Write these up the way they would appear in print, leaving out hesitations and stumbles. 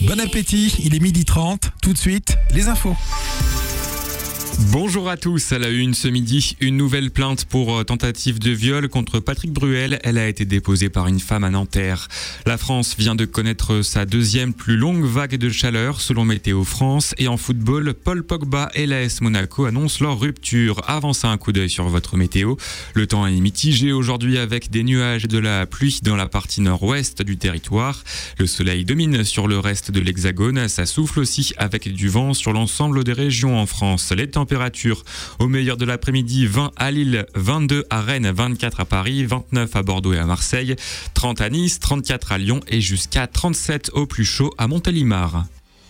Bon appétit, il est 12h30. Tout de suite, les infos. Bonjour à tous, à la une ce midi, une nouvelle plainte pour tentative de viol contre Patrick Bruel. Elle a été déposée par une femme à Nanterre. La France vient de connaître sa deuxième plus longue vague de chaleur selon Météo France. Et en football, Paul Pogba et l'AS Monaco annoncent leur rupture. Avancez un coup d'œil sur votre météo. Le temps est mitigé aujourd'hui avec des nuages et de la pluie dans la partie nord-ouest du territoire. Le soleil domine sur le reste de l'Hexagone. Ça souffle aussi avec du vent sur l'ensemble des régions en France. Les températures au meilleur de l'après-midi, 20 à Lille, 22 à Rennes, 24 à Paris, 29 à Bordeaux et à Marseille, 30 à Nice, 34 à Lyon et jusqu'à 37 au plus chaud à Montélimar.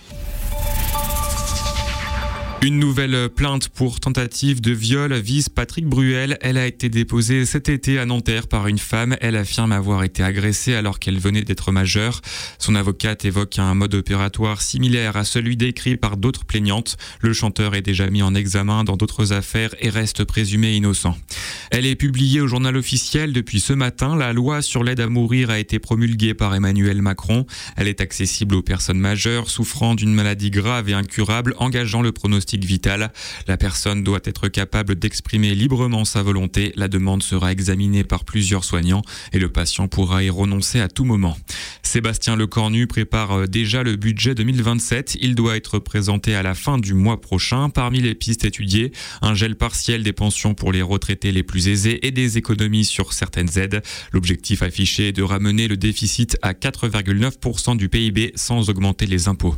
Une nouvelle plainte pour tentative de viol vise Patrick Bruel. Elle a été déposée cet été à Nanterre par une femme. Elle affirme avoir été agressée alors qu'elle venait d'être majeure. Son avocate évoque un mode opératoire similaire à celui décrit par d'autres plaignantes. Le chanteur est déjà mis en examen dans d'autres affaires et reste présumé innocent. Elle est publiée au journal officiel depuis ce matin. La loi sur l'aide à mourir a été promulguée par Emmanuel Macron. Elle est accessible aux personnes majeures souffrant d'une maladie grave et incurable, engageant le pronostic vital. La personne doit être capable d'exprimer librement sa volonté. La demande sera examinée par plusieurs soignants et le patient pourra y renoncer à tout moment. Sébastien Lecornu prépare déjà le budget 2027. Il doit être présenté à la fin du mois prochain. Parmi les pistes étudiées, un gel partiel des pensions pour les retraités les plus aisés et des économies sur certaines aides. L'objectif affiché est de ramener le déficit à 4,9% du PIB sans augmenter les impôts.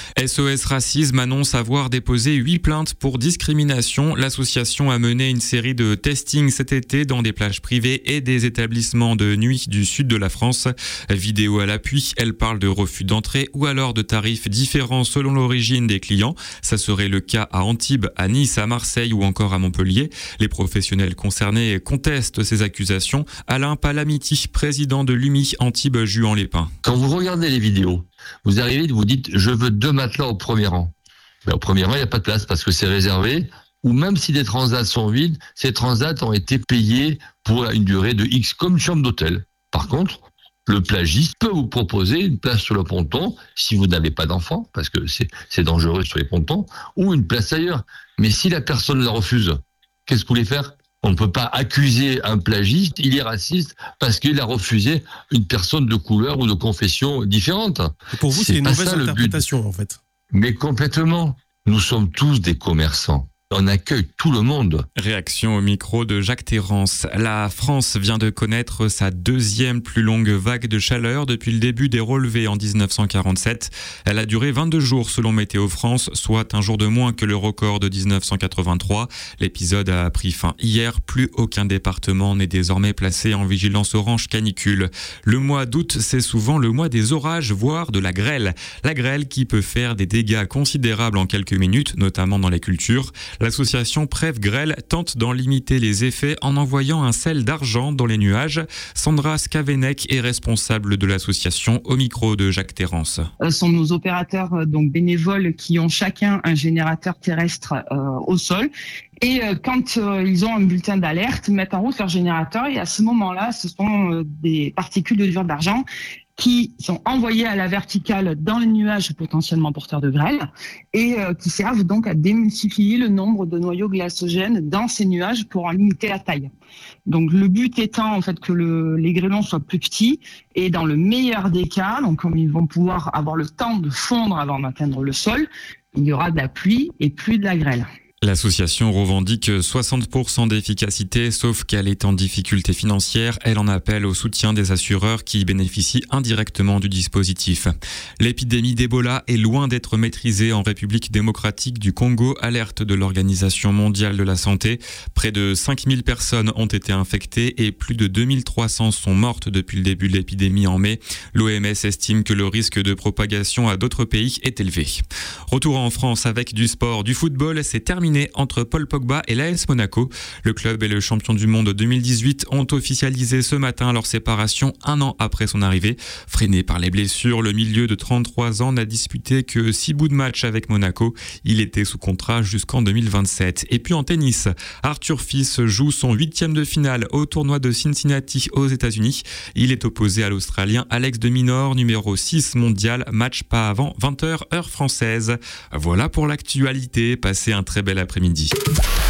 SOS Racisme annonce avoir déposé 8 plaintes pour discrimination. L'association a mené une série de testings cet été dans des plages privées et des établissements de nuit du sud de la France. Vidéo à l'appui, elle parle de refus d'entrée ou alors de tarifs différents selon l'origine des clients. Ça serait le cas à Antibes, à Nice, à Marseille ou encore à Montpellier. Les professionnels concernés contestent ces accusations. Alain Palamiti, président de l'UMI Antibes-Juan-les-Pins. Quand vous regardez les vidéos, vous arrivez, vous dites « je veux 2 matelas au premier rang ». Mais au premier rang, il n'y a pas de place parce que c'est réservé. Ou même si des transats sont vides, ces transats ont été payés pour une durée de X comme une chambre d'hôtel. Par contre, le plagiste peut vous proposer une place sur le ponton si vous n'avez pas d'enfant, parce que c'est dangereux sur les pontons, ou une place ailleurs. Mais si la personne la refuse, qu'est-ce que vous voulez faire ? On ne peut pas accuser un plagiste, il est raciste parce qu'il a refusé une personne de couleur ou de confession différente. Et pour vous, c'est une mauvaise interprétation, en fait. Mais complètement. Nous sommes tous des commerçants. On accueille tout le monde. Réaction au micro de Jacques Terrance. La France vient de connaître sa deuxième plus longue vague de chaleur depuis le début des relevés en 1947. Elle a duré 22 jours selon Météo France, soit un jour de moins que le record de 1983. L'épisode a pris fin hier. Plus aucun département n'est désormais placé en vigilance orange canicule. Le mois d'août, c'est souvent le mois des orages, voire de la grêle. La grêle qui peut faire des dégâts considérables en quelques minutes, notamment dans les cultures. L'association Prève Grêle tente d'en limiter les effets en envoyant un sel d'argent dans les nuages. Sandra Skavenek est responsable de l'association au micro de Jacques Terrance. Ce sont nos opérateurs donc bénévoles qui ont chacun un générateur terrestre au sol. Et quand ils ont un bulletin d'alerte, ils mettent en route leur générateur et à ce moment-là, ce sont des particules de levure d'argent qui sont envoyés à la verticale dans les nuages potentiellement porteurs de grêle et qui servent donc à démultiplier le nombre de noyaux glacogènes dans ces nuages pour en limiter la taille. Donc le but étant en fait que les grêlons soient plus petits et dans le meilleur des cas, donc comme ils vont pouvoir avoir le temps de fondre avant d'atteindre le sol, il y aura de la pluie et plus de la grêle. L'association revendique 60% d'efficacité, sauf qu'elle est en difficulté financière. Elle en appelle au soutien des assureurs qui bénéficient indirectement du dispositif. L'épidémie d'Ebola est loin d'être maîtrisée en République démocratique du Congo, alerte de l'Organisation mondiale de la santé. Près de 5000 personnes ont été infectées et plus de 2300 sont mortes depuis le début de l'épidémie en mai. L'OMS estime que le risque de propagation à d'autres pays est élevé. Retour en France avec du sport, du football, c'est terminé terminé entre Paul Pogba et l'AS Monaco. Le club et le champion du monde 2018 ont officialisé ce matin leur séparation 1 an après son arrivée. Freiné par les blessures, le milieu de 33 ans n'a disputé que 6 bouts de match avec Monaco. Il était sous contrat jusqu'en 2027. Et puis en tennis, Arthur Fils joue son 8e de finale au tournoi de Cincinnati aux États-Unis. Il est opposé à l'Australien Alex de Minaur, numéro 6 mondial, match pas avant 20h heure française. Voilà pour l'actualité, passez un très bel après-midi.